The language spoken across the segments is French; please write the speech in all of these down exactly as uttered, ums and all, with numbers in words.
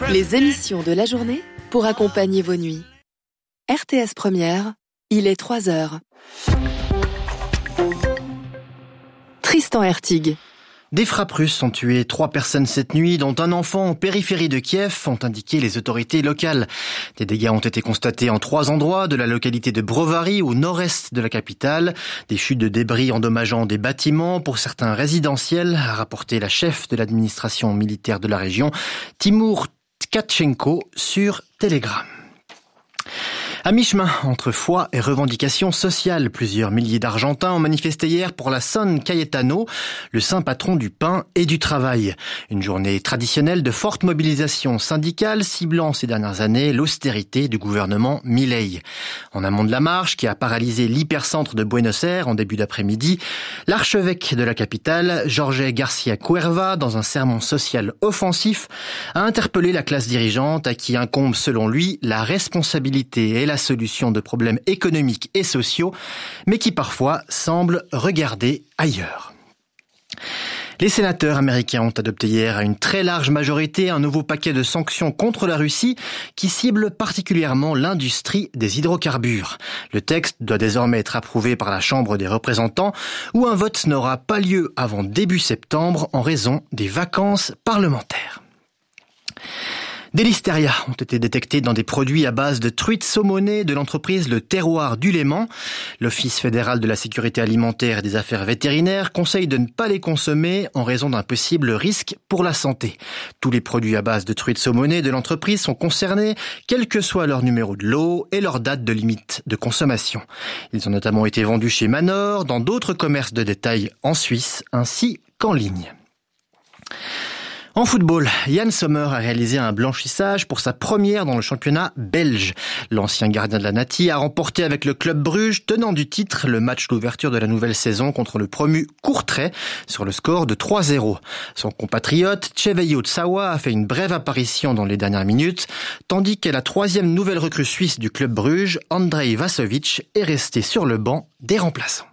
Les émissions de la journée pour accompagner vos nuits. R T S Première, il est trois heures. Tristan Hertig. Des frappes russes ont tué trois personnes cette nuit, dont un enfant en périphérie de Kiev, ont indiqué les autorités locales. Des dégâts ont été constatés en trois endroits, de la localité de Brovary au nord-est de la capitale. Des chutes de débris endommageant des bâtiments, pour certains résidentiels, a rapporté la chef de l'administration militaire de la région, Timur Tkatchenko, sur Telegram. À mi-chemin entre foi et revendications sociales, plusieurs milliers d'Argentins ont manifesté hier pour la San Cayetano, le saint patron du pain et du travail. Une journée traditionnelle de forte mobilisation syndicale ciblant ces dernières années l'austérité du gouvernement Milei. En amont de la marche, qui a paralysé l'hypercentre de Buenos Aires en début d'après-midi, l'archevêque de la capitale, Jorge Garcia Cuerva, dans un sermon social offensif, a interpellé la classe dirigeante à qui incombe selon lui la responsabilité et la la solution de problèmes économiques et sociaux, mais qui parfois semble regarder ailleurs. Les sénateurs américains ont adopté hier à une très large majorité un nouveau paquet de sanctions contre la Russie qui cible particulièrement l'industrie des hydrocarbures. Le texte doit désormais être approuvé par la Chambre des représentants où un vote n'aura pas lieu avant début septembre en raison des vacances parlementaires. Des listeria ont été détectés dans des produits à base de truite saumonée de l'entreprise Le Terroir du Léman. L'Office fédéral de la sécurité alimentaire et des affaires vétérinaires conseille de ne pas les consommer en raison d'un possible risque pour la santé. Tous les produits à base de truite saumonée de l'entreprise sont concernés, quel que soit leur numéro de lot et leur date de limite de consommation. Ils ont notamment été vendus chez Manor, dans d'autres commerces de détail en Suisse, ainsi qu'en ligne. En football, Yann Sommer a réalisé un blanchissage pour sa première dans le championnat belge. L'ancien gardien de la Nati a remporté avec le club Bruges, tenant du titre, le match d'ouverture de la nouvelle saison contre le promu Courtrai sur le score de trois zéro. Son compatriote Cheveyo Tsawa a fait une brève apparition dans les dernières minutes, tandis que la troisième nouvelle recrue suisse du club Bruges, Andrej Vasovic, est resté sur le banc des remplaçants.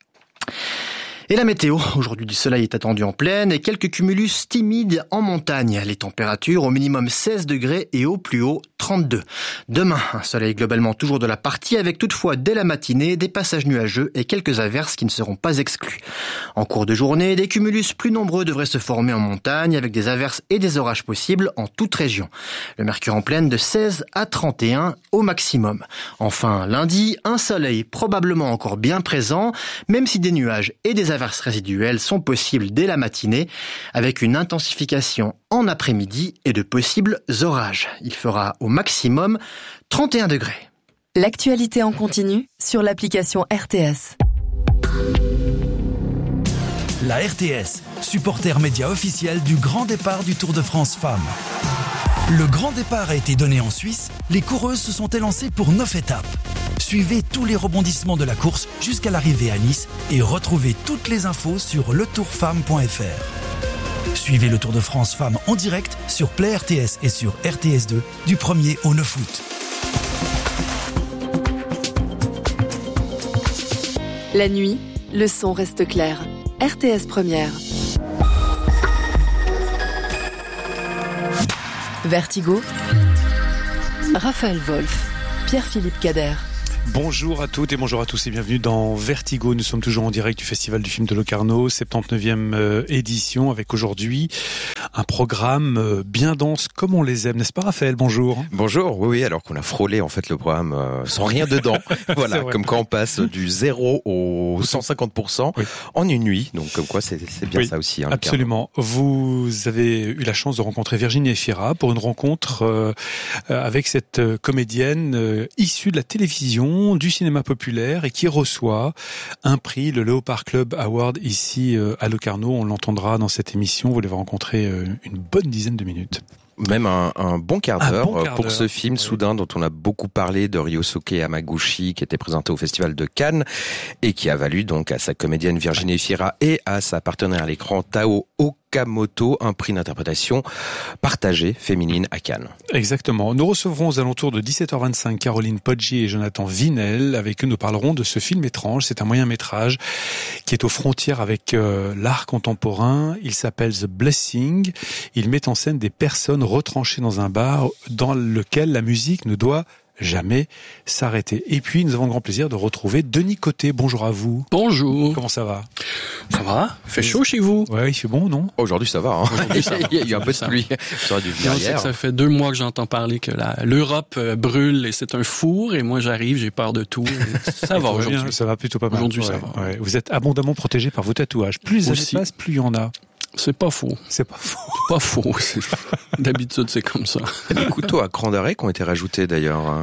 Et la météo, aujourd'hui du soleil est attendu en plaine et quelques cumulus timides en montagne. Les températures au minimum seize degrés et au plus haut trente-deux. Demain, un soleil globalement toujours de la partie avec toutefois dès la matinée des passages nuageux et quelques averses qui ne seront pas exclus. En cours de journée, des cumulus plus nombreux devraient se former en montagne avec des averses et des orages possibles en toute région. Le mercure en plaine de seize à trente et un au maximum. Enfin, lundi, un soleil probablement encore bien présent, même si des nuages et des averses averses résiduelles sont possibles dès la matinée, avec une intensification en après-midi et de possibles orages. Il fera au maximum trente et un degrés. L'actualité en continu sur l'application R T S. La R T S, supporter média officiel du grand départ du Tour de France Femmes. Le grand départ a été donné en Suisse, les coureuses se sont élancées pour neuf étapes. Suivez tous les rebondissements de la course jusqu'à l'arrivée à Nice et retrouvez toutes les infos sur le tour femme point f r. Suivez le Tour de France Femmes en direct sur Play R T S et sur R T S deux du premier au neuf août. La nuit, le son reste clair. R T S Première. Vertigo. Raphaël Wolf. Pierre-Philippe Cader. Bonjour à toutes et bonjour à tous et bienvenue dans Vertigo. Nous sommes toujours en direct du Festival du film de Locarno, septante-neuvième euh, édition, avec aujourd'hui un programme euh, bien dense comme on les aime, n'est-ce pas Raphaël? Bonjour. Bonjour, oui, oui, alors qu'on a frôlé en fait le programme euh, sans rien dedans. Voilà, comme quand on passe du zéro au cent cinquante pour cent oui. en une nuit, donc comme quoi c'est, c'est bien oui, ça aussi. Hein, absolument. Vous avez eu la chance de rencontrer Virginie Efira pour une rencontre euh, avec cette comédienne euh, issue de la télévision, du cinéma populaire et qui reçoit un prix, le Léopard Club Award ici euh, à Locarno. On l'entendra dans cette émission. Vous l'avez rencontré euh, une bonne dizaine de minutes. Même un, un bon quart d'heure bon quart pour d'heure. ce film oui. soudain dont on a beaucoup parlé de Ryosuke Hamaguchi qui était présenté au Festival de Cannes et qui a valu donc à sa comédienne Virginie Efira et à sa partenaire à l'écran Tao Okamoto, un prix d'interprétation partagée féminine à Cannes. Exactement. Nous recevrons aux alentours de dix-sept heures vingt-cinq Caroline Poggi et Jonathan Vinel. Avec eux, nous parlerons de ce film étrange. C'est un moyen-métrage qui est aux frontières avec euh, l'art contemporain. Il s'appelle The Blessing. Il met en scène des personnes retranchées dans un bar dans lequel la musique ne doit jamais s'arrêter. Et puis, nous avons le grand plaisir de retrouver Denis Côté. Bonjour à vous. Bonjour. Comment ça va? Ça va? Il fait chaud chez vous? Ouais, il fait bon, non? Aujourd'hui, ça va. Hein. Aujourd'hui, ça va. Il y a eu un peu de pluie. Ça aurait dû venir non, hier. Ça fait deux mois que j'entends parler que la, l'Europe euh, brûle et c'est un four. Et moi, j'arrive, j'ai peur de tout. Ça va aujourd'hui. Bien, ça va plutôt pas mal. Aujourd'hui, ouais, ça va. Ouais. Vous êtes abondamment protégé par vos tatouages. Plus les années passent, plus il y en a. C'est pas faux. C'est pas faux. Pas faux. C'est... D'habitude, c'est comme ça. Il y a des couteaux à cran d'arrêt qui ont été rajoutés d'ailleurs.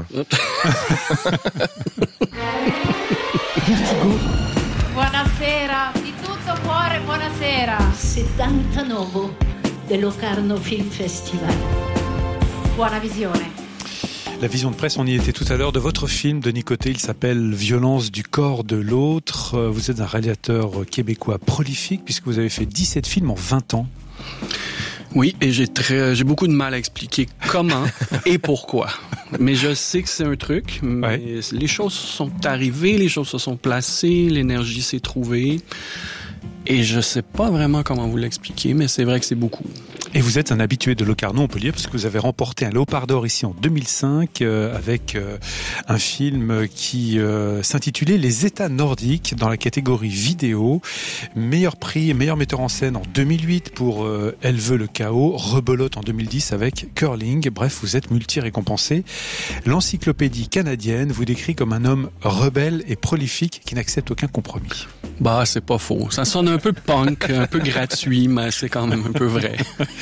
Vertigo. Buonasera, di tutto cuore, buonasera. settantanove del Locarno Film Festival. Buona visione. La vision de presse, on y était tout à l'heure, de votre film, Denis Côté. Il s'appelle Violence du corps de l'autre. Vous êtes un réalisateur québécois prolifique puisque vous avez fait dix-sept films en vingt ans. Oui, et j'ai très, j'ai beaucoup de mal à expliquer comment et pourquoi. Mais je sais que c'est un truc, mais ouais. Les choses sont arrivées, les choses se sont placées, l'énergie s'est trouvée. Et je sais pas vraiment comment vous l'expliquer, mais c'est vrai que c'est beaucoup. Et vous êtes un habitué de Locarno, on peut le dire, parce que vous avez remporté un Léopard d'or ici en deux mille cinq euh, avec euh, un film qui euh, s'intitulait Les États nordiques dans la catégorie vidéo. Meilleur prix, meilleur metteur en scène en deux mille huit pour euh, Elle veut le chaos, Rebelote en deux mille dix avec Curling. Bref, vous êtes multi-récompensé. L'encyclopédie canadienne vous décrit comme un homme rebelle et prolifique qui n'accepte aucun compromis. Bah, c'est pas faux. Ça sonne un peu punk, un peu gratuit, mais c'est quand même un peu vrai.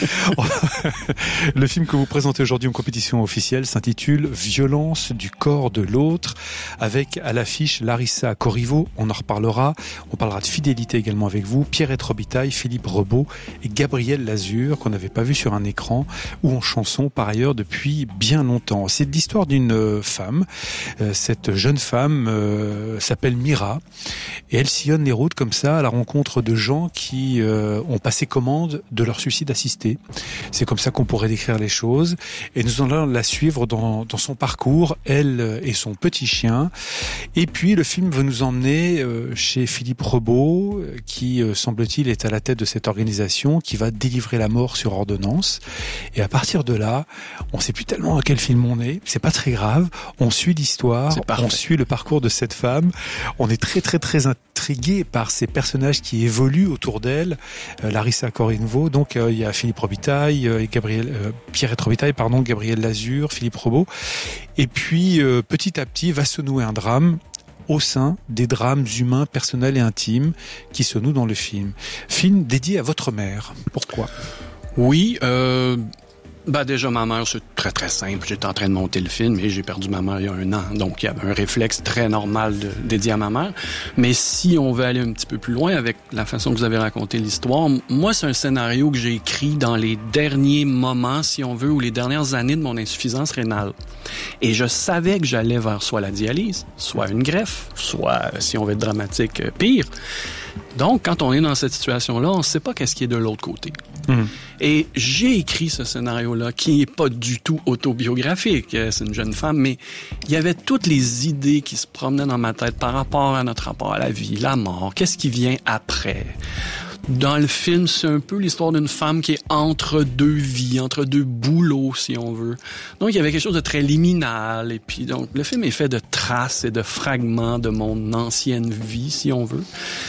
Le film que vous présentez aujourd'hui en compétition officielle s'intitule Violence du corps de l'autre, avec à l'affiche Larissa Corriveau, on en reparlera. On parlera de fidélité également avec vous, Pierrette Robitaille, Philippe Rebaud et Gabriel Lazur, qu'on n'avait pas vu sur un écran ou en chanson par ailleurs depuis bien longtemps. C'est l'histoire d'une femme. Cette jeune femme euh, s'appelle Mira et elle sillonne les routes comme ça à la rencontre de gens qui euh, ont passé commande de leur suicide assisté. C'est comme ça qu'on pourrait décrire les choses. Et nous allons la suivre dans, dans son parcours, elle et son petit chien. Et puis le film veut nous emmener euh, chez Philippe Rebaud, qui euh, semble-t-il est à la tête de cette organisation, qui va délivrer la mort sur ordonnance. Et à partir de là, on ne sait plus tellement à quel film on est. C'est pas très grave. On suit l'histoire, on suit le parcours de cette femme. On est très très très intrigué par ces personnages qui évoluent autour d'elle. Euh, Larissa Corriveau, donc euh, il y a Philippe Robitaille, euh, et Gabriel, euh, Pierrette Robitaille, pardon, Gabriel Lazur, Philippe Rebaud. Et puis euh, petit à petit va se nouer un drame au sein des drames humains, personnels et intimes qui se nouent dans le film. Film dédié à votre mère. Pourquoi ? Oui, euh... Bah déjà, ma mère, c'est très très simple. J'étais en train de monter le film et j'ai perdu ma mère il y a un an. Donc, il y avait un réflexe très normal de, dédié à ma mère. Mais si on veut aller un petit peu plus loin avec la façon que vous avez raconté l'histoire, moi, c'est un scénario que j'ai écrit dans les derniers moments, si on veut, ou les dernières années de mon insuffisance rénale. Et je savais que j'allais vers soit la dialyse, soit une greffe, soit, si on veut être dramatique, pire. Donc, quand on est dans cette situation-là, on ne sait pas qu'est-ce qui est de l'autre côté. Mmh. Et j'ai écrit ce scénario-là, qui n'est pas du tout autobiographique. C'est une jeune femme, mais il y avait toutes les idées qui se promenaient dans ma tête par rapport à notre rapport à la vie, la mort, qu'est-ce qui vient après. Dans le film, c'est un peu l'histoire d'une femme qui est entre deux vies, entre deux boulots, si on veut. Donc, il y avait quelque chose de très liminal. Et puis, donc, le film est fait de traces et de fragments de mon ancienne vie, si on veut.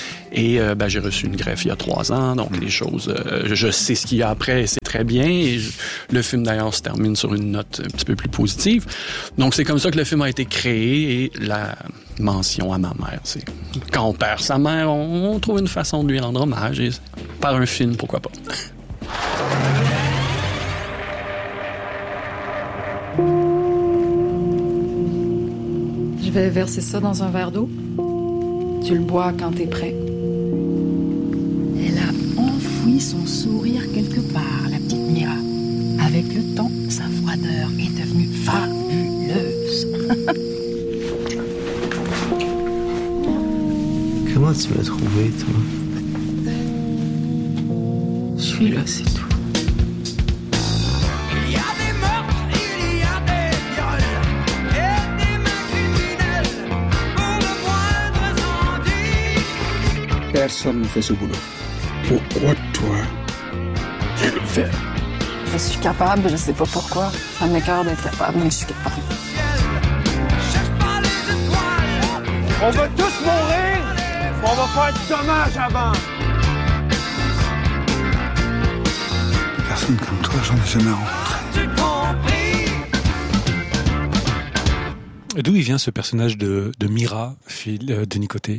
Et euh, ben, j'ai reçu une greffe il y a trois ans, donc les choses, euh, je sais ce qu'il y a après, et c'est très bien. Et je, le film d'ailleurs se termine sur une note un petit peu plus positive. Donc c'est comme ça que le film a été créé et la mention à ma mère, c'est quand on perd sa mère, on, on trouve une façon de lui rendre hommage et par un film, pourquoi pas. Je vais verser ça dans un verre d'eau. Tu le bois quand t'es prêt. Elle a enfoui son sourire quelque part, la petite Mira. Avec le temps, sa froideur est devenue fabuleuse. Comment tu m'as trouvé, toi? Je suis là, c'est tout. Il y a des meurtres, il y a des viols et des mains criminelles pour le moindre incendie. Personne ne fait ce boulot. Pourquoi toi, tu le fais? Je suis capable, je sais pas pourquoi. Ça m'écoeure d'être capable, mais je suis capable. On va tous mourir, on va faire du dommage avant. Personne comme toi, j'en ai jamais rencontré. D'où il vient ce personnage de, de Mira, Phil, euh, Denis Côté?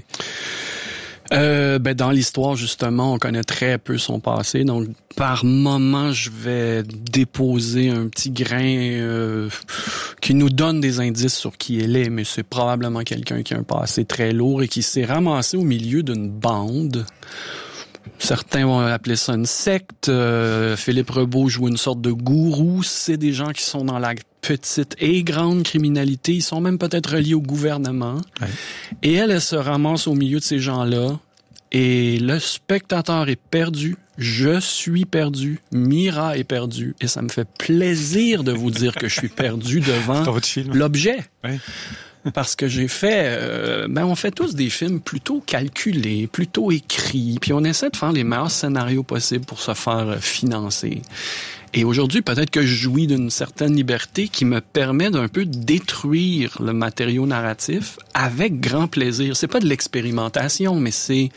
Euh, ben dans l'histoire, justement, on connaît très peu son passé. Donc, par moment, je vais déposer un petit grain euh, qui nous donne des indices sur qui elle est. Mais c'est probablement quelqu'un qui a un passé très lourd et qui s'est ramassé au milieu d'une bande. Certains vont appeler ça une secte. Euh, Philippe Rebaud joue une sorte de gourou. C'est des gens qui sont dans la petite et grande criminalité. Ils sont même peut-être reliés au gouvernement. Ouais. Et elle, elle se ramasse au milieu de ces gens-là. Et le spectateur est perdu. Je suis perdu. Mira est perdue. Et ça me fait plaisir de vous dire que je suis perdu devant votre film. L'objet. Ouais. Parce que j'ai fait... Euh, ben on fait tous des films plutôt calculés, plutôt écrits. Puis on essaie de faire les meilleurs scénarios possibles pour se faire financer. Et aujourd'hui, peut-être que je jouis d'une certaine liberté qui me permet d'un peu détruire le matériau narratif avec grand plaisir. C'est pas de l'expérimentation, mais c'est...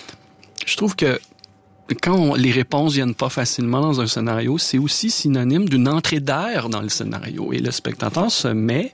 Je trouve que quand on, les réponses viennent pas facilement dans un scénario, c'est aussi synonyme d'une entrée d'air dans le scénario. Et le spectateur se met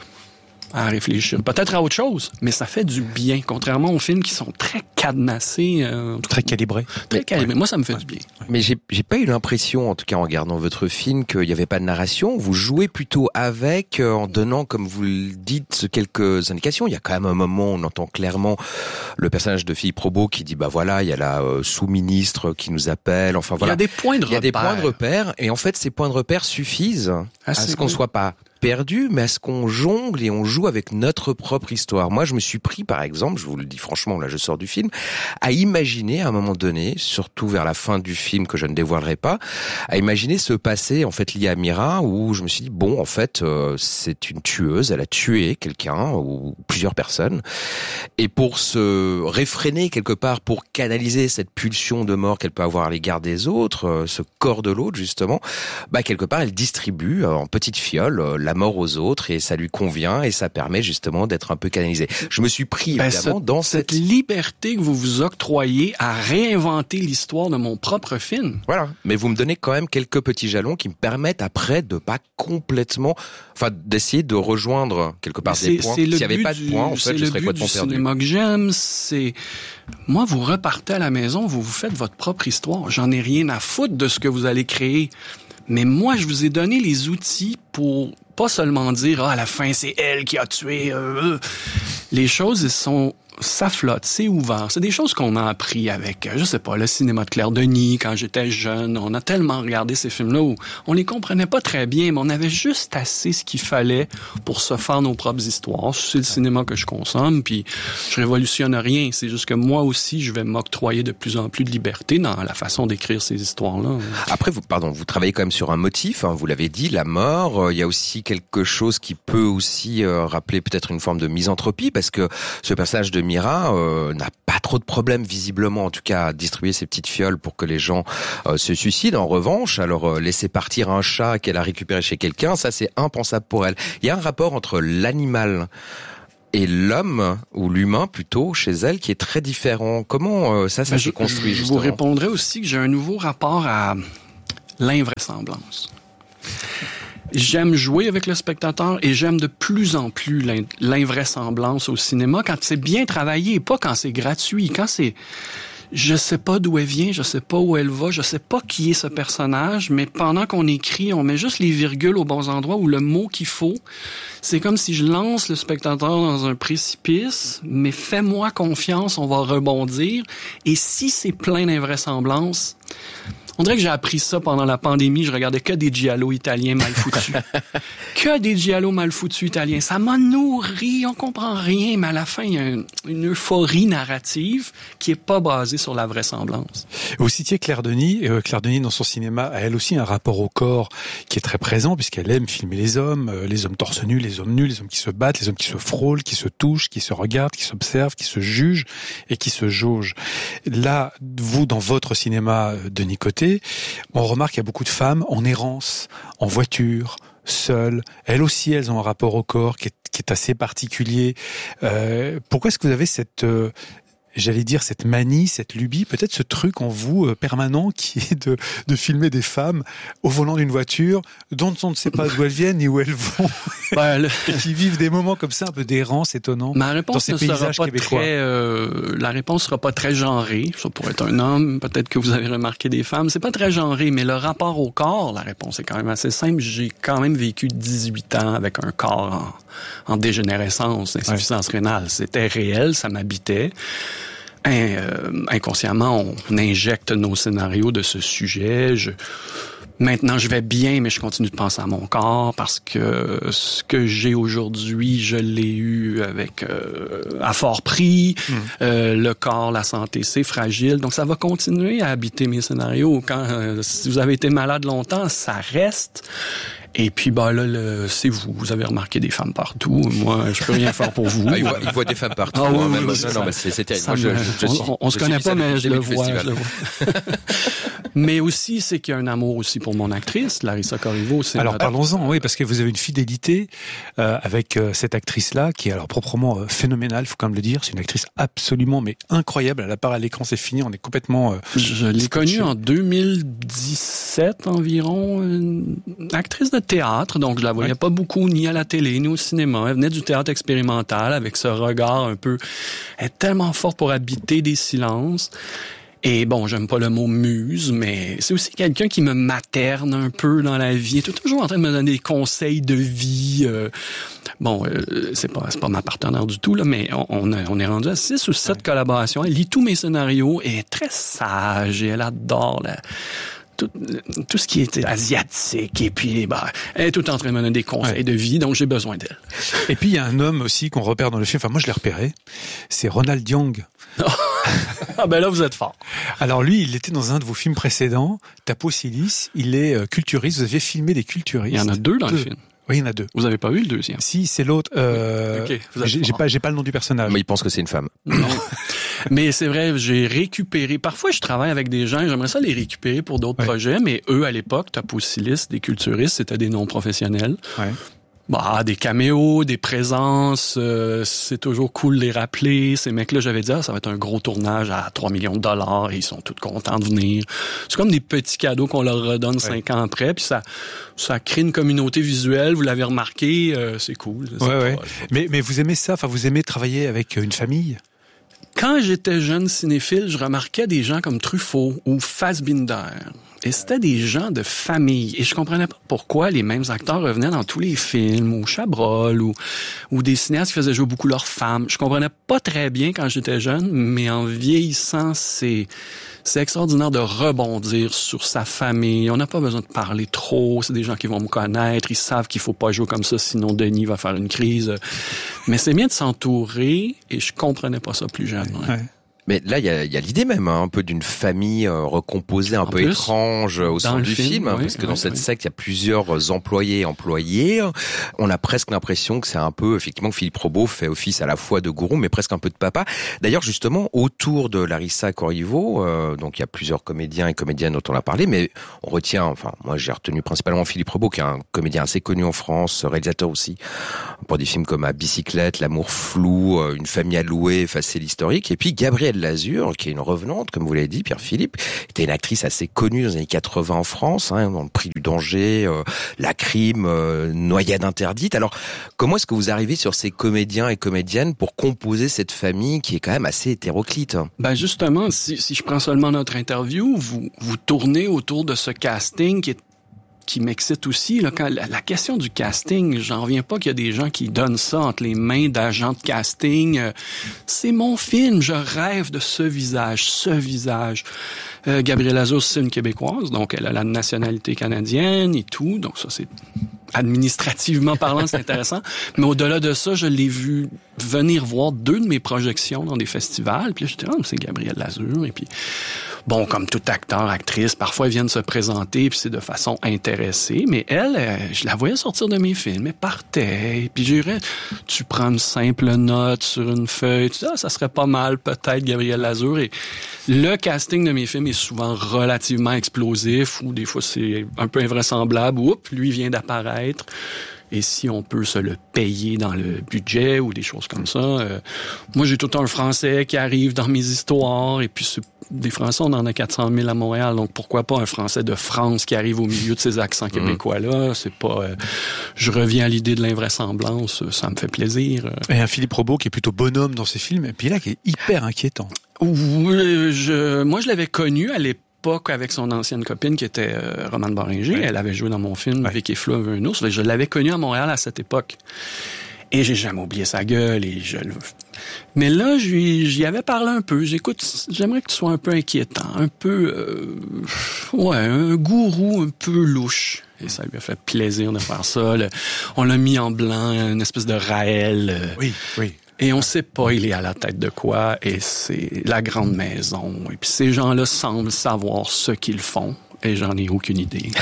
à réfléchir, peut-être à autre chose, mais ça fait du bien, contrairement aux films qui sont très cadenassés. Euh, très calibrés. Très calibrés. Ouais. Moi, ça me fait ouais. du bien. Mais j'ai, j'ai pas eu l'impression, en tout cas en regardant votre film, qu'il y avait pas de narration. Vous jouez plutôt avec, euh, en donnant, comme vous le dites, quelques indications. Il y a quand même un moment où on entend clairement le personnage de Philippe Rebaud qui dit, bah voilà, il y a la euh, sous-ministre qui nous appelle. Enfin voilà. Il y a des points de repère. Il y a des points de repère. Et en fait, ces points de repère suffisent ah, à ce qu'on cool. soit pas perdu, mais à ce qu'on jongle et on joue avec notre propre histoire. Moi, je me suis pris, par exemple, je vous le dis franchement, là je sors du film, à imaginer à un moment donné, surtout vers la fin du film que je ne dévoilerai pas, à imaginer ce passé en fait lié à Mira, où je me suis dit, bon, en fait, euh, c'est une tueuse, elle a tué quelqu'un ou plusieurs personnes, et pour se réfréner quelque part, pour canaliser cette pulsion de mort qu'elle peut avoir à l'égard des autres, euh, ce corps de l'autre justement, bah quelque part elle distribue euh, en petites fioles euh, la mort aux autres et ça lui convient et ça permet justement d'être un peu canalisé. Je me suis pris ben, évidemment ce, dans cette... cette liberté que vous vous octroyez à réinventer l'histoire de mon propre film. Voilà. Mais vous me donnez quand même quelques petits jalons qui me permettent après de pas complètement, enfin d'essayer de rejoindre quelque part c'est, des points. S'il n'y avait pas du, de points, en fait, je serais complètement perdu. C'est le but du cinéma que j'aime, c'est... Moi, vous repartez à la maison, vous vous faites votre propre histoire. J'en ai rien à foutre de ce que vous allez créer. Mais moi, je vous ai donné les outils pour pas seulement dire « Ah, à la fin, c'est elle qui a tué... Euh, ». Les choses, elles sont... Ça flotte, c'est ouvert. C'est des choses qu'on a appris avec, je sais pas, le cinéma de Claire Denis, quand j'étais jeune. On a tellement regardé ces films-là où on les comprenait pas très bien, mais on avait juste assez ce qu'il fallait pour se faire nos propres histoires. C'est le cinéma que je consomme, puis je révolutionne rien. C'est juste que moi aussi, je vais m'octroyer de plus en plus de liberté dans la façon d'écrire ces histoires-là. Après, vous, pardon, vous travaillez quand même sur un motif, hein, vous l'avez dit, la mort. Il y a aussi quelque chose qui peut aussi euh, rappeler peut-être une forme de misanthropie, parce que ce personnage de Mira euh, n'a pas trop de problèmes visiblement, en tout cas à distribuer ses petites fioles pour que les gens euh, se suicident. En revanche, alors euh, laisser partir un chat qu'elle a récupéré chez quelqu'un, ça c'est impensable pour elle. Il y a un rapport entre l'animal et l'homme, ou l'humain plutôt, chez elle, qui est très différent. Comment euh, ça, ça s'est construit, justement? Je vous répondrai aussi que j'ai un nouveau rapport à l'invraisemblance. J'aime jouer avec le spectateur et j'aime de plus en plus l'invraisemblance au cinéma quand c'est bien travaillé, pas quand c'est gratuit, quand c'est... Je sais pas d'où elle vient, je sais pas où elle va, je sais pas qui est ce personnage, mais pendant qu'on écrit, on met juste les virgules aux bons endroits ou le mot qu'il faut. C'est comme si je lance le spectateur dans un précipice, mais fais-moi confiance, on va rebondir. Et si c'est plein d'invraisemblance, On dirait que j'ai appris ça pendant la pandémie. Je regardais que des giallo italiens mal foutus. que des giallo mal foutus italiens. Ça m'a nourri. On comprend rien, mais à la fin, il y a une, une euphorie narrative qui est pas basée sur la vraisemblance. Vous citiez Claire Denis. Euh, Claire Denis, dans son cinéma, a elle aussi un rapport au corps qui est très présent, puisqu'elle aime filmer les hommes, euh, les hommes torse nus, les hommes nus, les hommes qui se battent, les hommes qui se frôlent, qui se touchent, qui se regardent, qui s'observent, qui se jugent et qui se jaugent. Là, vous, dans votre cinéma, Denis Côté, on remarque qu'il y a beaucoup de femmes en errance, en voiture, seules. Elles aussi, elles ont un rapport au corps qui est, qui est assez particulier. Euh, pourquoi est-ce que vous avez cette... Euh, j'allais dire cette manie, cette lubie, peut-être ce truc en vous euh, permanent qui est de, de filmer des femmes au volant d'une voiture dont on ne sait pas d'où elles viennent ni où elles vont, bah, le... et qui vivent des moments comme ça un peu d'errance étonnant Ma réponse dans ces ne paysages sera pas québécois. Très, euh, la réponse sera pas très genrée. Ça pourrait être un homme, peut-être que vous avez remarqué des femmes. C'est pas très genré, mais le rapport au corps, la réponse est quand même assez simple. J'ai quand même vécu dix-huit ans avec un corps en, en dégénérescence, insuffisance ouais. rénale. C'était réel, ça m'habitait. Euh, inconsciemment, on injecte nos scénarios de ce sujet. Je... Maintenant, je vais bien, mais je continue de penser à mon corps parce que ce que j'ai aujourd'hui, je l'ai eu avec euh, à fort prix. Mmh. Euh, le corps, la santé, c'est fragile. Donc, ça va continuer à habiter mes scénarios. Quand euh, si vous avez été malade longtemps, ça reste. Et puis, bah là, le, c'est vous. Vous avez remarqué des femmes partout. Moi, je peux rien faire pour vous. Ah, il, voit, il voit des femmes partout. Ah, oui, hein, oui, même, oui, non, non, mais c'est, c'est terrible. Moi, je, me, je, je, on, je, on, on se connaît pas, mais je le, vois, je le vois. Mais aussi, c'est qu'il y a un amour aussi pour mon actrice, Larissa Corriveau. C'est alors, notre... parlons-en, oui, parce que vous avez une fidélité euh, avec euh, cette actrice-là, qui est alors proprement euh, phénoménale, faut quand même le dire. C'est une actrice absolument, mais incroyable. Elle apparaît à l'écran, c'est fini, on est complètement... Euh, je l'ai connue en deux mille dix-sept environ, une actrice de théâtre, donc je la voyais ouais. pas beaucoup, ni à la télé, ni au cinéma. Elle venait du théâtre expérimental, avec ce regard un peu... Elle est tellement forte pour habiter des silences. Et bon, j'aime pas le mot muse, mais c'est aussi quelqu'un qui me materne un peu dans la vie. Elle est toujours en train de me donner des conseils de vie. Euh, bon, euh, c'est pas c'est pas ma partenaire du tout, là, mais on, on, a, on est rendu à six ou sept ouais. collaborations. Elle lit tous mes scénarios et est très sage et elle adore la... Tout, tout ce qui est asiatique, et puis bah, elle est tout le temps en train de me donner des conseils ouais. de vie, donc j'ai besoin d'elle. Et puis il y a un homme aussi qu'on repère dans le film, enfin moi je l'ai repéré, c'est Ronald Young. Ah ben là vous êtes fort. Alors lui, il était dans un de vos films précédents, Tapo Silice, il est euh, culturiste, vous aviez filmé des culturistes. Il y en a deux dans deux. le film. Oui, il y en a deux. Vous avez pas vu le deuxième? Si, c'est l'autre. Euh, okay, j'ai, j'ai pas, j'ai pas le nom du personnage. Mais il pense que c'est une femme. Non. Mais c'est vrai, j'ai récupéré. Parfois, je travaille avec des gens, j'aimerais ça les récupérer pour d'autres ouais. projets, mais eux, à l'époque, Tapo Silice, des culturistes, c'était des noms professionnels. Ouais. Bah, des caméos, des présences, euh, c'est toujours cool de les rappeler. Ces mecs-là, j'avais dit, ah, ça va être un gros tournage à trois millions de dollars et ils sont tous contents de venir. C'est comme des petits cadeaux qu'on leur redonne ouais. cinq ans après, puis ça, ça crée une communauté visuelle. Vous l'avez remarqué, euh, c'est cool. C'est ouais, pas, ouais. Pas... Mais, mais vous aimez ça? Enfin, vous aimez travailler avec une famille? Quand j'étais jeune cinéphile, je remarquais des gens comme Truffaut ou Fassbinder. Et c'était des gens de famille. Et je comprenais pas pourquoi les mêmes acteurs revenaient dans tous les films, ou Chabrol, ou, ou des cinéastes qui faisaient jouer beaucoup leurs femmes. Je comprenais pas très bien quand j'étais jeune, mais en vieillissant, c'est, c'est extraordinaire de rebondir sur sa famille. On n'a pas besoin de parler trop. C'est des gens qui vont me connaître. Ils savent qu'il faut pas jouer comme ça, sinon Denis va faire une crise. Mais c'est bien de s'entourer, et je comprenais pas ça plus jeune. Ouais. Ouais. Mais là, il y a, y a l'idée même, hein, un peu d'une famille euh, recomposée, un en peu plus, étrange au sein du film, film hein, oui, parce que oui, dans cette oui. secte, il y a plusieurs employés, employés. On a presque l'impression que c'est un peu, effectivement, Philippe Rebaud fait office à la fois de gourou, mais presque un peu de papa. D'ailleurs, justement, autour de Larissa Corriveau, euh, donc il y a plusieurs comédiens et comédiennes dont on a parlé, mais on retient, enfin, moi j'ai retenu principalement Philippe Rebaud, qui est un comédien assez connu en France, réalisateur aussi, pour des films comme À Bicyclette, L'amour flou, Une famille à louer, Facile historique, et puis Gabrielle Lazur, qui est une revenante, comme vous l'avez dit, Pierre-Philippe, était une actrice assez connue dans les années quatre-vingts en France, hein, dans Le Prix du danger, euh, La crime, euh, Noyade interdite. Alors, comment est-ce que vous arrivez sur ces comédiens et comédiennes pour composer cette famille qui est quand même assez hétéroclite? Ben justement, si, si je prends seulement notre interview, vous, vous tournez autour de ce casting qui est qui m'excite aussi, là, quand la, la question du casting, j'en reviens pas qu'il y a des gens qui donnent ça entre les mains d'agents de casting. Euh, c'est mon film, je rêve de ce visage, ce visage. Euh, Gabrielle Lazour, c'est une Québécoise, donc elle a la nationalité canadienne et tout, donc ça c'est administrativement parlant, c'est intéressant. Mais au-delà de ça, je l'ai vu venir voir deux de mes projections dans des festivals, puis là j'étais, oh, c'est Gabrielle Lazour, et puis bon, comme tout acteur, actrice, parfois ils viennent se présenter, puis c'est de façon intéressée, mais elle, euh, je la voyais sortir de mes films, elle partait, puis je dirais, tu prends une simple note sur une feuille, tu dis, ah, ça serait pas mal, peut-être, Gabrielle Lazour, et le casting de mes films est souvent relativement explosif, ou des fois c'est un peu invraisemblable, ou oups, lui vient d'apparaître, et si on peut se le payer dans le budget ou des choses comme ça. Euh, moi, j'ai tout le temps un Français qui arrive dans mes histoires, et puis c'est, des Français, on en a quatre cent mille à Montréal, donc pourquoi pas un Français de France qui arrive au milieu de ces accents québécois-là? C'est pas... Euh, je reviens à l'idée de l'invraisemblance, ça me fait plaisir. Et un Philippe Robot qui est plutôt bonhomme dans ses films, et puis là, qui est hyper inquiétant. Oui, je, moi, je l'avais connu à l'époque, avec son ancienne copine qui était euh, Romane Boringer. Ouais. Elle avait joué dans mon film ouais. Vicky Fleuve un ours. Je l'avais connue à Montréal à cette époque. Et j'ai jamais oublié sa gueule. Et je le... Mais là, j'y avais parlé un peu. J'écoute, j'aimerais que tu sois un peu inquiétant, un peu... Euh, ouais, un gourou un peu louche. Et ça lui a fait plaisir de faire ça. Le, on l'a mis en blanc, une espèce de Raël. Euh, oui, oui. Et on sait pas il est à la tête de quoi, et c'est la grande maison. Et puis ces gens-là semblent savoir ce qu'ils font, et j'en ai aucune idée.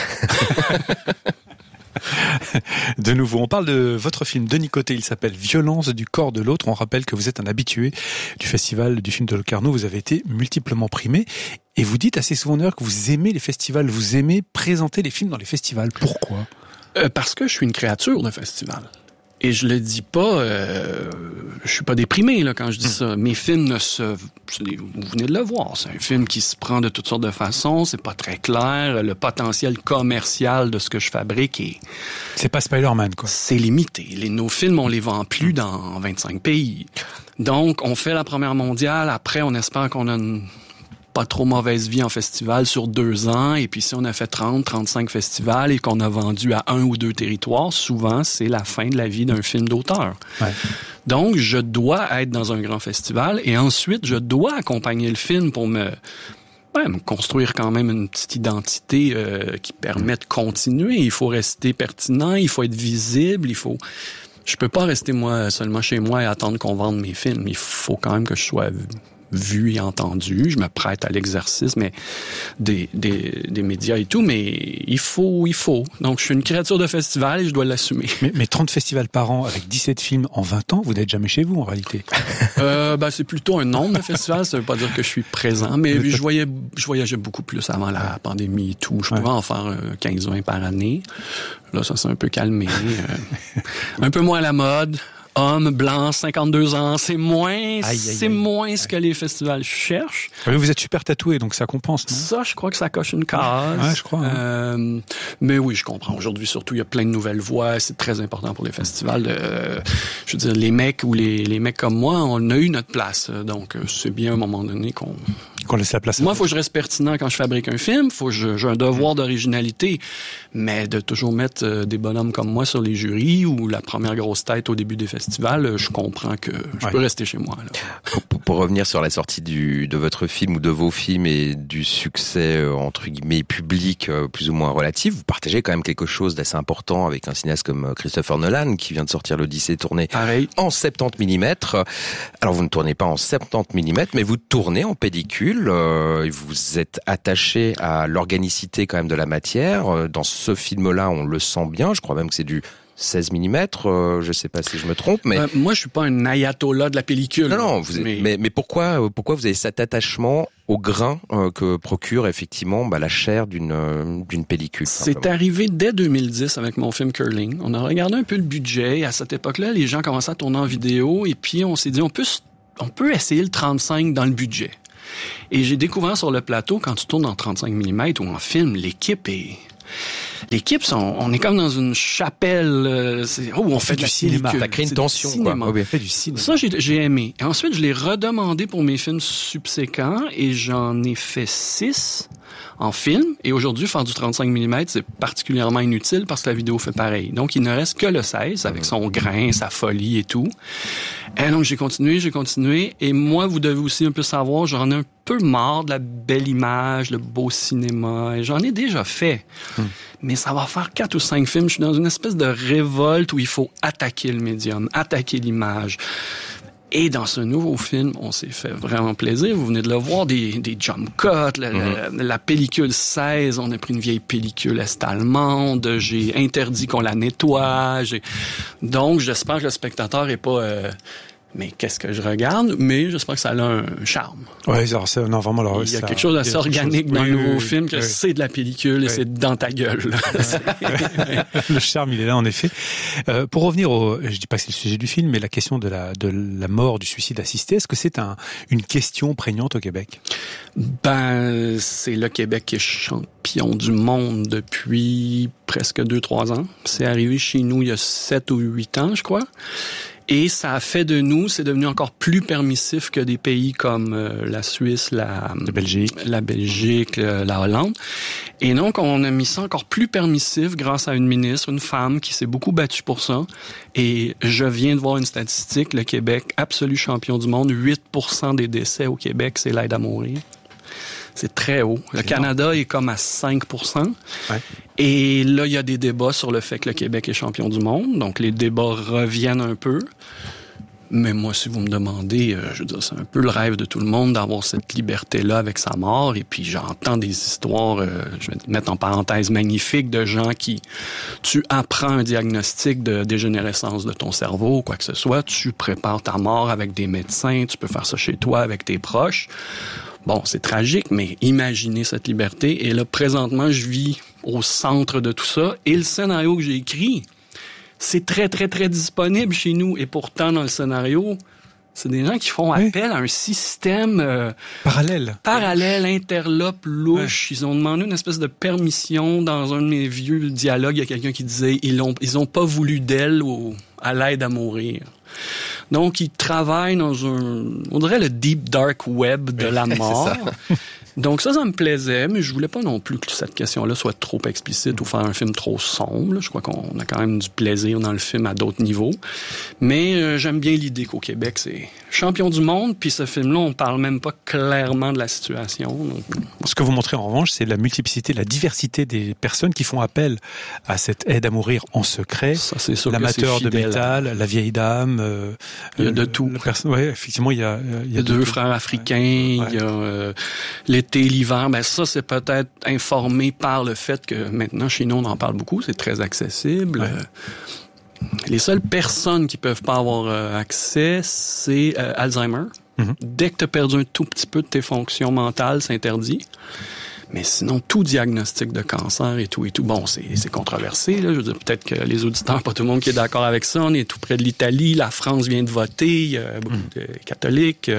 De nouveau, on parle de votre film Denis Côté, il s'appelle Violence du corps de l'autre. On rappelle que vous êtes un habitué du festival du film de Locarno, vous avez été multiplement primé, et vous dites assez souvent d'ailleurs que vous aimez les festivals, vous aimez présenter les films dans les festivals. Pourquoi ? euh, Parce que je suis une créature de festival. Et je le dis pas, euh, je suis pas déprimé là quand je dis ça. Mes films ne se, vous venez de le voir, c'est un film qui se prend de toutes sortes de façons, c'est pas très clair, le potentiel commercial de ce que je fabrique est... C'est pas Spider-Man, quoi. C'est limité. Les, nos films, on les vend plus dans vingt-cinq pays. Donc, on fait la première mondiale, après on espère qu'on a une... pas trop mauvaise vie en festival sur deux ans, et puis si on a fait trente, trente-cinq festivals et qu'on a vendu à un ou deux territoires, souvent c'est la fin de la vie d'un film d'auteur. Ouais. Donc je dois être dans un grand festival, et ensuite je dois accompagner le film pour me, ouais, me construire quand même une petite identité euh, qui permet de continuer. Il faut rester pertinent, il faut être visible, il faut... Je peux pas rester moi seulement chez moi et attendre qu'on vende mes films. Il faut quand même que je sois vu et entendu. Je me prête à l'exercice, mais des, des, des médias et tout, mais il faut, il faut. Donc, je suis une créature de festival et je dois l'assumer. Mais, mais trente festivals par an avec dix-sept films en vingt ans, vous n'êtes jamais chez vous, en réalité. euh, ben, c'est plutôt un nombre de festivals. Ça veut pas dire que je suis présent, mais je voyais, je voyageais beaucoup plus avant la pandémie et tout. Je pouvais ouais. en faire quinze vingt par année. Là, ça s'est un peu calmé. euh, un peu moins à la mode. Homme, blanc, cinquante-deux ans, c'est moins, aïe, aïe, c'est aïe. moins ce que les festivals cherchent. Oui, vous êtes super tatoué, donc ça compense, non? Ça, je crois que ça coche une case. Ouais, je crois. Hein. Euh, mais oui, je comprends. Aujourd'hui, surtout, il y a plein de nouvelles voix. C'est très important pour les festivals. Euh, je veux dire, les mecs ou les, les mecs comme moi, on a eu notre place. Donc, c'est bien à un moment donné qu'on... qu'on laisse la place. Moi, il faut que je reste pertinent quand je fabrique un film. Faut que je, j'ai un devoir d'originalité. Mais de toujours mettre euh, des bonhommes comme moi sur les jurys ou la première grosse tête au début des festivals, je comprends que je ouais. peux rester chez moi. Là. Pour, pour revenir sur la sortie du, de votre film ou de vos films et du succès, euh, entre guillemets, public, euh, plus ou moins relatif, vous partagez quand même quelque chose d'assez important avec un cinéaste comme Christopher Nolan, qui vient de sortir l'Odyssée tournée Pareil. en soixante-dix millimètres. Alors, vous ne tournez pas en soixante-dix millimètres, mais vous tournez en pellicule. Euh, vous êtes attaché à l'organicité quand même de la matière. Dans ce film-là, on le sent bien. Je crois même que c'est du seize millimètres, euh, je sais pas si je me trompe, mais... Euh, moi, je suis pas un ayatollah de la pellicule. Non, non, vous mais... Êtes... mais, mais pourquoi, pourquoi vous avez cet attachement au grain euh, que procure effectivement bah, la chair d'une, euh, d'une pellicule? C'est simplement. Arrivé dès deux mille dix avec mon film Curling. On a regardé un peu le budget. À cette époque-là, les gens commençaient à tourner en vidéo, et puis on s'est dit, on peut, on peut essayer le trente-cinq dans le budget. Et j'ai découvert sur le plateau, quand tu tournes en trente-cinq millimètres ou en film, l'équipe est... L'équipe, on, on est comme dans une chapelle. Euh, c'est, oh, on fait du cinéma. Ça crée une tension, quoi. Oh, bien, fait du cinéma. Ça, j'ai, j'ai aimé. Et ensuite, je l'ai redemandé pour mes films subséquents et j'en ai fait six en film. Et aujourd'hui, faire du trente-cinq millimètres, c'est particulièrement inutile parce que la vidéo fait pareil. Donc, il ne reste que le seize avec son grain, sa folie et tout. Et donc, j'ai continué, j'ai continué. Et moi, vous devez aussi un peu savoir, j'en ai un peu marre de la belle image, le beau cinéma. Et j'en ai déjà fait. Hum. Mais ça va faire quatre ou cinq films. Je suis dans une espèce de révolte où il faut attaquer le médium, attaquer l'image. Et dans ce nouveau film, on s'est fait vraiment plaisir. Vous venez de le voir, des, des jump cuts, la, mm-hmm. la, la pellicule seize, on a pris une vieille pellicule est-allemande, j'ai interdit qu'on la nettoie. J'ai... Donc, j'espère que le spectateur est pas... Euh, mais qu'est-ce que je regarde? Mais j'espère que ça a un charme. Ouais, alors c'est, non, vraiment, alors, il y a ça, quelque chose d'assez organique chose, dans oui, le nouveau oui, film, que oui. c'est de la pellicule et oui. c'est dans ta gueule. Le charme, il est là, en effet. Euh, pour revenir au, je dis pas que c'est le sujet du film, mais la question de la, de la mort, du suicide assisté, est-ce que c'est un, une question prégnante au Québec? Ben, c'est le Québec qui est champion du monde depuis presque deux, trois ans. C'est arrivé chez nous il y a sept ou huit ans, je crois. Et ça a fait de nous, c'est devenu encore plus permissif que des pays comme euh, la Suisse, la, la Belgique, la Belgique, le, la Hollande. Et donc, on a mis ça encore plus permissif grâce à une ministre, une femme qui s'est beaucoup battue pour ça. Et je viens de voir une statistique, le Québec, absolu champion du monde, huit pour cent des décès au Québec, c'est l'aide à mourir. C'est très haut. Le c'est Canada énorme. Est comme à cinq pour cent. Ouais. Et là, il y a des débats sur le fait que le Québec est champion du monde. Donc, les débats reviennent un peu. Mais moi, si vous me demandez, euh, je veux dire, c'est un peu le rêve de tout le monde d'avoir cette liberté-là avec sa mort. Et puis, j'entends des histoires, euh, je vais mettre en parenthèse, magnifiques de gens qui... Tu apprends un diagnostic de dégénérescence de ton cerveau, quoi que ce soit. Tu prépares ta mort avec des médecins. Tu peux faire ça chez toi avec tes proches. Bon, c'est tragique, mais imaginez cette liberté. Et là, présentement, je vis au centre de tout ça. Et le scénario que j'ai écrit, c'est très, très, très disponible chez nous. Et pourtant, dans le scénario, c'est des gens qui font appel oui. à un système... Euh, parallèle. Parallèle, interlope, louche. Ouais. Ils ont demandé une espèce de permission. Dans un de mes vieux dialogues, il y a quelqu'un qui disait « Ils ont, ils ont pas voulu d'elle au, à l'aide à mourir ». Donc, ils travaillent dans un, on dirait le deep dark web de la mort. Donc ça, ça me plaisait, mais je voulais pas non plus que cette question-là soit trop explicite ou faire un film trop sombre. Je crois qu'on a quand même du plaisir dans le film à d'autres niveaux. Mais euh, j'aime bien l'idée qu'au Québec, c'est champion du monde, puis ce film-là, on parle même pas clairement de la situation. Donc... Ce que vous montrez en revanche, c'est la multiplicité, la diversité des personnes qui font appel à cette aide à mourir en secret. Ça, c'est sûr l'amateur que de métal, la vieille dame. Euh, il y a de tout. Perso- ouais, effectivement, il y a, il y a, il y a deux frères africains. Ouais. Il y a euh, l'été, l'hiver. Ben ça, c'est peut-être informé par le fait que maintenant chez nous, on en parle beaucoup. C'est très accessible. Ouais. Euh, les seules personnes qui peuvent pas avoir euh, accès, c'est euh, Alzheimer. Mm-hmm. Dès que tu as perdu un tout petit peu de tes fonctions mentales, c'est interdit. Mais sinon, tout diagnostic de cancer et tout et tout, bon, c'est, c'est controversé, là. Je veux dire, peut-être que les auditeurs, pas tout le monde qui est d'accord avec ça. On est tout près de l'Italie. La France vient de voter. Il y a beaucoup de catholiques.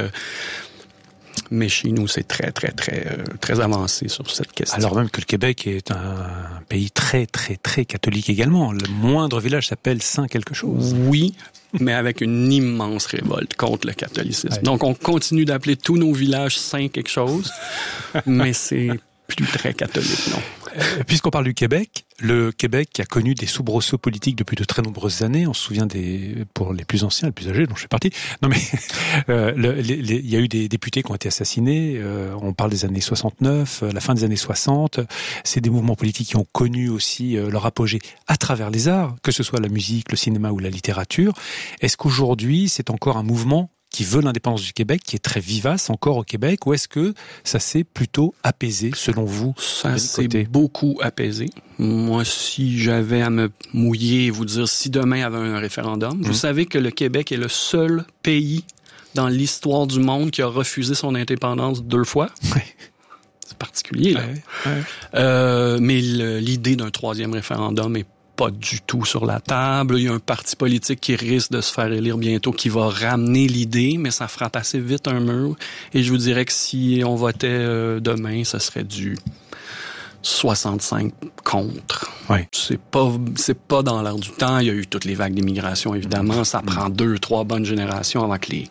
Mais chez nous, c'est très, très, très, euh, très avancé sur cette question. Alors même que le Québec est un pays très, très, très catholique également. Le moindre village s'appelle Saint quelque chose. Oui, mais avec une immense révolte contre le catholicisme. Ouais. Donc, on continue d'appeler tous nos villages Saint quelque chose, mais c'est plus très catholique, non. Puisqu'on parle du Québec, le Québec qui a connu des soubresauts politiques depuis de très nombreuses années, on se souvient des, pour les plus anciens, les plus âgés, dont je fais partie. Non mais, euh, le, les, les, il y a eu des députés qui ont été assassinés. Euh, on parle des années soixante-neuf, la fin des années soixante. C'est des mouvements politiques qui ont connu aussi euh, leur apogée à travers les arts, que ce soit la musique, le cinéma ou la littérature. Est-ce qu'aujourd'hui, c'est encore un mouvement qui veut l'indépendance du Québec, qui est très vivace encore au Québec, ou est-ce que ça s'est plutôt apaisé, selon vous? Ça s'est beaucoup apaisé. Moi, si j'avais à me mouiller et vous dire, si demain il y avait un référendum, mmh. vous savez que le Québec est le seul pays dans l'histoire du monde qui a refusé son indépendance deux fois. Oui. C'est particulier, là. Ouais, ouais. Euh, mais le, l'idée d'un troisième référendum est pas du tout sur la table. Il y a un parti politique qui risque de se faire élire bientôt qui va ramener l'idée, mais ça frappe assez vite un mur. Et je vous dirais que si on votait euh, demain, ça serait du soixante-cinq contre. Ouais. C'est pas, c'est pas dans l'air du temps. Il y a eu toutes les vagues d'immigration, évidemment. Ça prend deux, trois bonnes générations avant que les,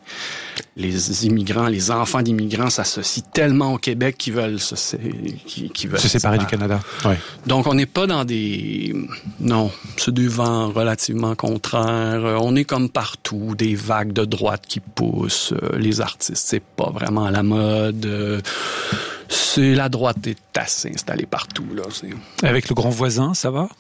les immigrants, les enfants d'immigrants s'associent tellement au Québec qu'ils veulent se, qu'ils, qu'ils veulent se séparer du Canada. Ouais. Donc, on n'est pas dans des... Non, c'est des vents relativement contraires. On est comme partout, des vagues de droite qui poussent. Les artistes, c'est pas vraiment à la mode. C'est la droite est assez installée partout, là. C'est... Avec le grand voisin, ça va?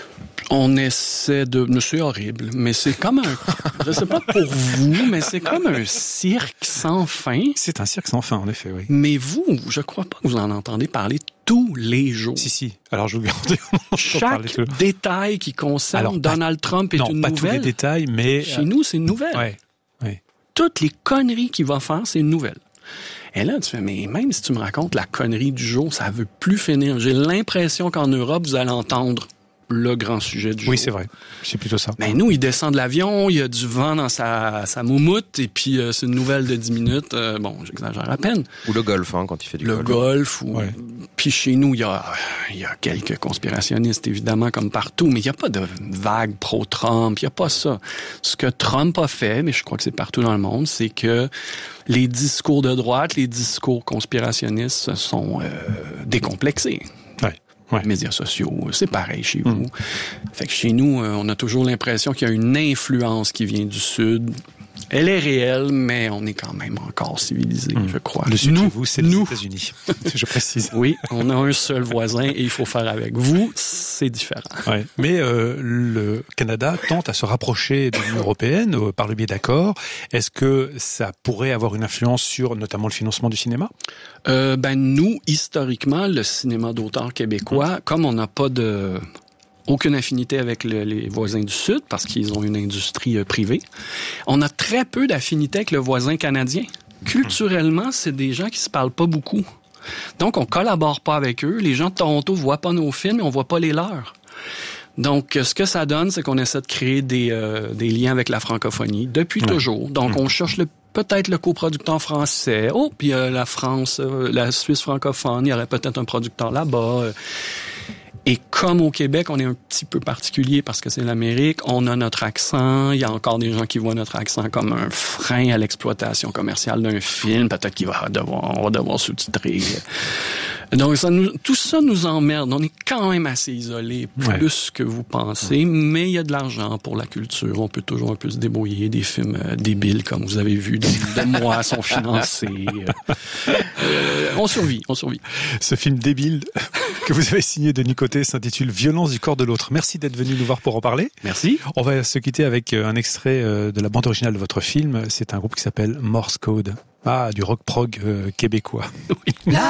On essaie de... C'est horrible, mais c'est comme un... Je sais pas pour vous, mais c'est comme un cirque sans fin. C'est un cirque sans fin, en effet, oui. Mais vous, je crois pas que vous en entendez parler tous les jours. Si, si. Alors, je vous garantis... Chaque détail qui concerne Alors, Donald pas... Trump est non, une nouvelle. nouvelle. Non, pas tous les détails, mais... Chez nous, c'est une nouvelle. Ouais, ouais. Toutes les conneries qu'il va faire, c'est une nouvelle. Et là, tu fais, mais même si tu me racontes la connerie du jour, ça veut plus finir. J'ai l'impression qu'en Europe, vous allez entendre le grand sujet du oui, jour. Oui, c'est vrai. C'est plutôt ça. Mais nous, il descend de l'avion, il y a du vent dans sa, sa moumoute, et puis euh, c'est une nouvelle de dix minutes. Euh, bon, j'exagère à peine. Ou le golf, hein, quand il fait du le golf. Le golf. Ou... Ouais. Puis chez nous, il y a, il y a quelques conspirationnistes, évidemment, comme partout, mais il n'y a pas de vague pro-Trump, il n'y a pas ça. Ce que Trump a fait, mais je crois que c'est partout dans le monde, c'est que les discours de droite, les discours conspirationnistes sont euh, décomplexés. Ouais. Ouais. Les médias sociaux, c'est pareil chez vous. Mmh. Fait que chez nous, on a toujours l'impression qu'il y a une influence qui vient du Sud. Elle est réelle, mais on est quand même encore civilisé, mmh. je crois. Le Sud, nous, vous, c'est nous. les États-Unis, je précise. Oui, on a un seul voisin et il faut faire avec. Vous, c'est différent. Ouais. Mais euh, le Canada tente à se rapprocher de l'Union européenne euh, par le biais d'accords. Est-ce que ça pourrait avoir une influence sur notamment le financement du cinéma? Euh, ben nous, historiquement, le cinéma d'auteur québécois, mmh. comme on n'a pas de... aucune affinité avec le, les voisins du Sud parce qu'ils ont une industrie euh, privée. On a très peu d'affinité avec le voisin canadien. Culturellement, c'est des gens qui se parlent pas beaucoup. Donc, on collabore pas avec eux. Les gens de Toronto voient pas nos films et on voit pas les leurs. Donc, ce que ça donne, c'est qu'on essaie de créer des, euh, des liens avec la francophonie depuis ouais. toujours. Donc, mmh. on cherche le peut-être le coproducteur français. Oh, puis euh, la France, euh, la Suisse francophone, il y aurait peut-être un producteur là-bas. Et comme au Québec, on est un petit peu particulier parce que c'est l'Amérique, on a notre accent. Il y a encore des gens qui voient notre accent comme un frein à l'exploitation commerciale d'un film. Peut-être qu'il va devoir, on va devoir sous-titrer. Donc, ça nous, tout ça nous emmerde. On est quand même assez isolés, plus ouais. que vous pensez, ouais. mais il y a de l'argent pour la culture. On peut toujours un peu se débrouiller. Des films euh, débiles, comme vous avez vu, de, de moi, sont financés. Euh, on survit, on survit. Ce film débile que vous avez signé de Nicoté s'intitule « Violence du corps de l'autre ». Merci d'être venu nous voir pour en parler. Merci. On va se quitter avec un extrait de la bande originale de votre film. C'est un groupe qui s'appelle Morse Code. Ah, du rock prog euh, québécois. Oui.